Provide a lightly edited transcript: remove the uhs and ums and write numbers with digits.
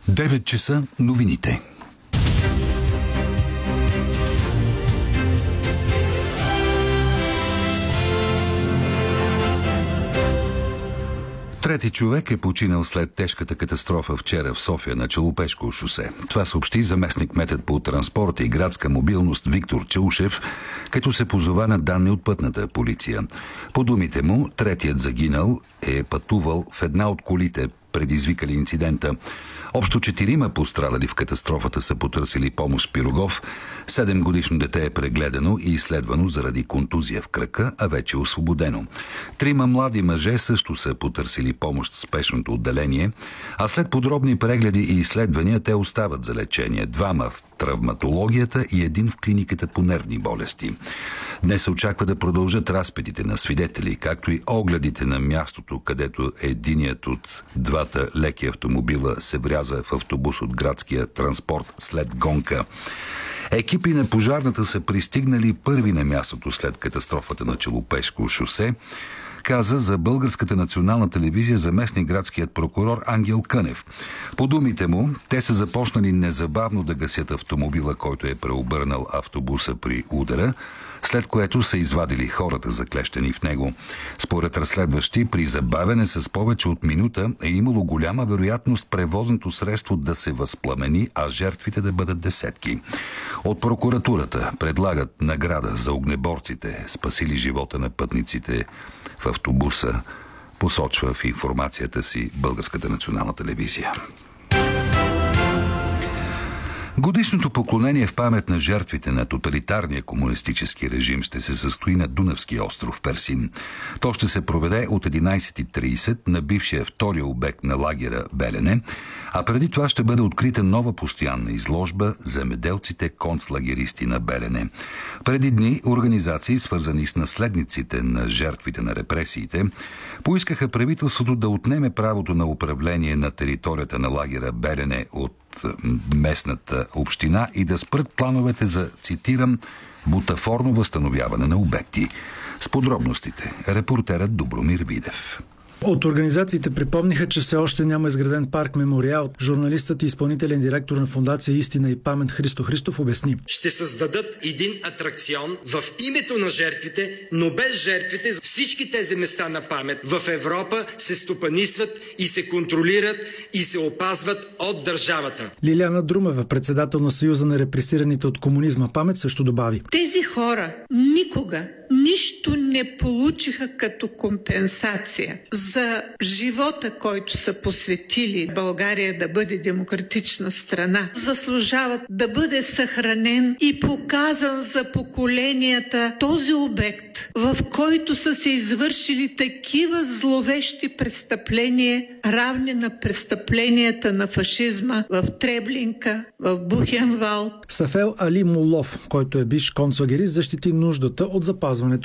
9 часа новините. Трети човек е починал след тежката катастрофа вчера в София на Челопешко шосе. Това съобщи заместник-кметът по транспорт и градска мобилност Виктор Чаушев, като се позова на данни от пътната полиция. По думите му, третият загинал е пътувал в една от колите, предизвикали инцидента. Общо 4 пострадали в катастрофата са потърсили помощ в Пирогов. 7-годишно дете е прегледано и изследвано заради контузия в кръка, а вече е освободено. 3 млади мъже също са потърсили помощ в спешното отделение, а след подробни прегледи и изследвания те остават за лечение. 2 в травматологията и 1 в клиниката по нервни болести. Днес се очаква да продължат разпитите на свидетели, както и огледите на мястото, където единият от 2 леки автомобила се вряза в автобус от градския транспорт след гонка. Екипи на пожарната са пристигнали първи на мястото след катастрофата на Челопешко шосе, каза за Българската национална телевизия заместник-градският прокурор Ангел Кънев. По думите му, те са започнали незабавно да гасят автомобила, който е преобърнал автобуса при удара, след което са извадили хората, заклещени в него. Според разследващи, при забавяне с повече от минута е имало голяма вероятност превозното средство да се възпламени, а жертвите да бъдат десетки. От прокуратурата предлагат награда за огнеборците, спасили живота на пътниците в автобуса, посочва в информацията си Българската национална телевизия. Годишното поклонение в памет на жертвите на тоталитарния комунистически режим ще се състои на Дунавски остров Персин. То ще се проведе от 11:30 на бившия втория обект на лагера Белене, а преди това ще бъде открита нова постоянна изложба «Земеделците концлагеристи на Белене». Преди дни организации, свързани с наследниците на жертвите на репресиите, поискаха правителството да отнеме правото на управление на територията на лагера Белене от местната община и да спрат плановете за, цитирам, бутафорно възстановяване на обекти. С подробностите репортерът Добромир Видев. От организациите припомниха, че все още няма изграден парк мемориал. Журналистът и изпълнителен директор на фондация Истина и памет Христо Христов обясни. Ще създадат един атракцион в името на жертвите, но без жертвите. Всички тези места на памет в Европа се стопанисват и се контролират и се опазват от държавата. Лиляна Друмева, председател на Съюза на репресираните от комунизма памет, също добави. Тези хора никога нищо не получиха като компенсация за живота, който са посветили България да бъде демократична страна. Заслужават да бъде съхранен и показан за поколенията този обект, в който са се извършили такива зловещи престъпления, равни на престъпленията на фашизма в Треблинка, в Бухенвалд. Сафел Али Мулов, който е бивш концлагерист, защити нуждата от запазването